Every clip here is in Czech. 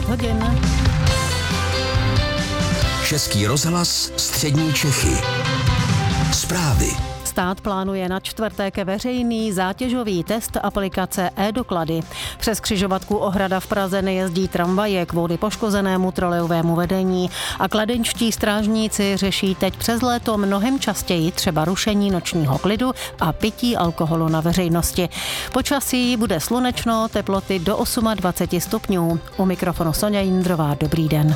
hodin. Český rozhlas Střední Čechy. Zprávy. Stát plánuje na čtvrtek veřejný zátěžový test aplikace e-doklady. Přes křižovatku Ohrada v Praze nejezdí tramvaje kvůli poškozenému trolejovému vedení a kladenčtí strážníci řeší teď přes léto mnohem častěji třeba rušení nočního klidu a pití alkoholu na veřejnosti. Počasí bude slunečno, teploty do 28 stupňů. U mikrofonu Sonja Jindrová, dobrý den.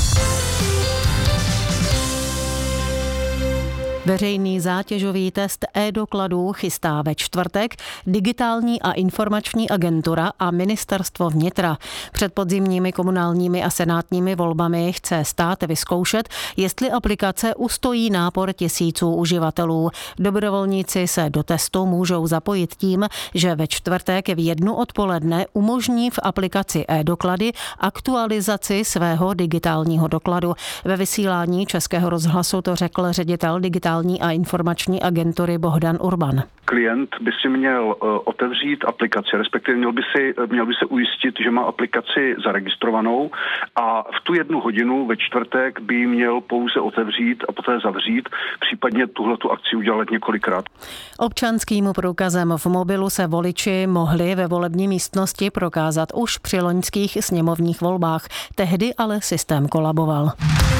Veřejný zátěžový test e-dokladů chystá ve čtvrtek Digitální a informační agentura a Ministerstvo vnitra. Před podzimními komunálními a senátními volbami chce stát vyzkoušet, jestli aplikace ustojí nápor tisíců uživatelů. Dobrovolníci se do testu můžou zapojit tím, že ve čtvrtek v 1 odpoledne umožní v aplikaci e-doklady aktualizaci svého digitálního dokladu. Ve vysílání Českého rozhlasu to řekl ředitel Digitální a informační agentury Bohdan Urban. Klient by si měl otevřít aplikaci, respektive měl by se ujistit, že má aplikaci zaregistrovanou a v tu 1 hodinu ve čtvrtek by měl pouze otevřít a poté zavřít, případně tuhletu akci udělat několikrát. Občanským průkazem v mobilu se voliči mohli ve volební místnosti prokázat už při loňských sněmovních volbách. Tehdy ale systém kolaboval.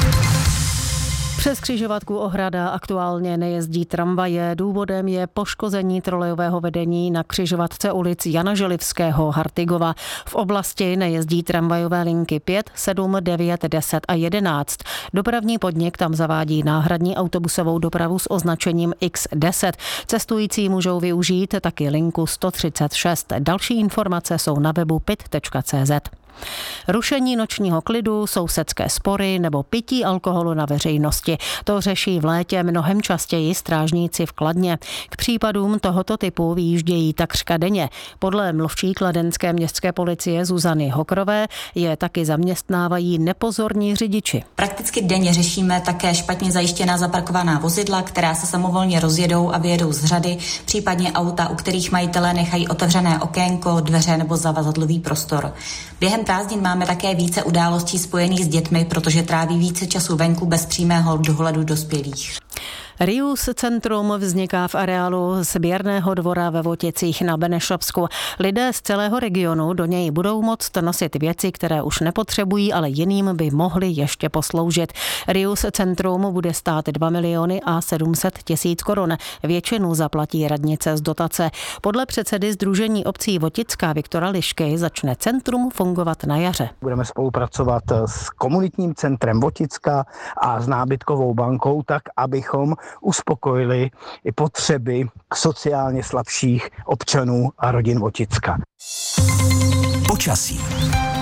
Přes křižovatku Ohrada aktuálně nejezdí tramvaje. Důvodem je poškození trolejového vedení na křižovatce ulic Jana Želivského, Hartigova. V oblasti nejezdí tramvajové linky 5, 7, 9, 10 a 11. Dopravní podnik tam zavádí náhradní autobusovou dopravu s označením X10. Cestující můžou využít taky linku 136. Další informace jsou na webu pit.cz. Rušení nočního klidu, sousedské spory nebo pití alkoholu na veřejnosti. To řeší v létě mnohem častěji strážníci v Kladně. K případům tohoto typu vyjíždějí takřka denně. Podle mluvčí kladenské městské policie Zuzany Hokrové je taky zaměstnávají nepozorní řidiči. Prakticky denně řešíme také špatně zajištěná zaparkovaná vozidla, která se samovolně rozjedou a vyjedou z řady, případně auta, u kterých majitelé nechají otevřené okénko, dveře nebo zavazadlový prostor. Během prázdnin máme také více událostí spojených s dětmi, protože tráví více času venku bez přímého dohledu dospělých. Rius centrum vzniká v areálu sběrného dvora ve Voticích na Benešovsku. Lidé z celého regionu do něj budou moct nosit věci, které už nepotřebují, ale jiným by mohly ještě posloužit. Rius centrum bude stát 2 700 000 korun. Většinu zaplatí radnice z dotace. Podle předsedy Sdružení obcí Votická Viktora Lišky začne centrum fungovat na jaře. Budeme spolupracovat s komunitním centrem Voticka a s nábytkovou bankou tak, abychom uspokojili i potřeby sociálně slabších občanů a rodin Voticka. Počasí.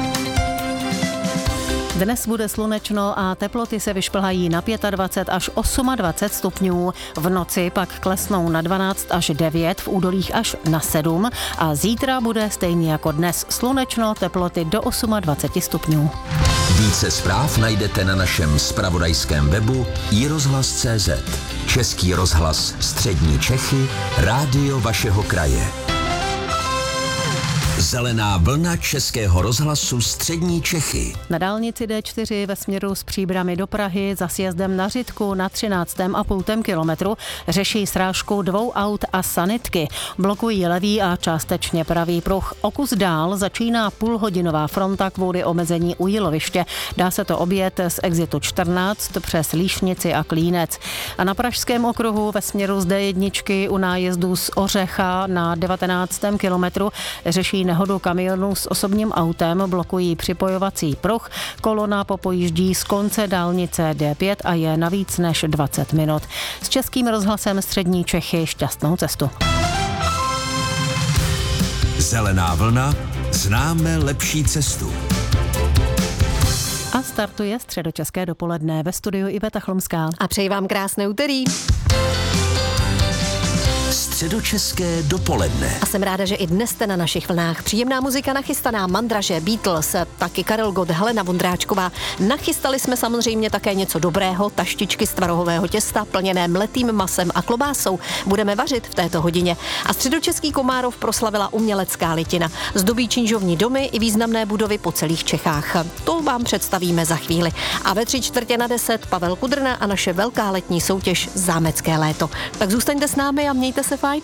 Dnes bude slunečno a teploty se vyšplhají na 25 až 28 stupňů. V noci pak klesnou na 12 až 9, v údolích až na 7 a zítra bude stejně jako dnes slunečno, teploty do 28 stupňů. Více zpráv najdete na našem zpravodajském webu iRozhlas.cz. Český rozhlas Střední Čechy, rádio vašeho kraje. Zelená vlna Českého rozhlasu Střední Čechy. Na dálnici D4 ve směru z Příbrami do Prahy za sjezdem na Řitku na 13,5 kilometru řeší srážku 2 aut a sanitky. Blokují levý a částečně pravý pruh. O kus dál začíná půlhodinová fronta kvůli omezení u Jíloviště. Dá se to objet z exitu 14 přes Líšnici a Klínec. A na Pražském okruhu ve směru z D1 u nájezdu z Ořecha na 19. kilometru řeší nehodu kamionu s osobním autem, blokují připojovací pruh. Kolona popojíždí z konce dálnice D5 a je na víc než 20 minut. S Českým rozhlasem Střední Čechy šťastnou cestu. Zelená vlna, známe lepší cestu. A startuje středočeské dopoledne, ve studiu Iveta Chlumská. A přeji vám krásné úterý. Středočeské dopoledne. A jsem ráda, že i dnes jste na našich vlnách. Příjemná muzika nachystaná, Mandraže, Beatles, taky Karel Gott, Helena Vondráčková. Nachystali jsme samozřejmě také něco dobrého, taštičky z tvarohového těsta, plněné mletým masem a klobásou. Budeme vařit v této hodině. A Středočeský Komárov proslavila umělecká litina. Zdobí činžovní domy i významné budovy po celých Čechách. To vám představíme za chvíli. A ve 9:45 Pavel Kudrna a naše velká letní soutěž Zámecké léto. Tak zůstaňte s námi a mějte se fajn.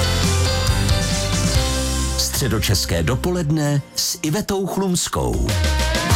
Středočeské dopoledne s Ivetou Chlumskou.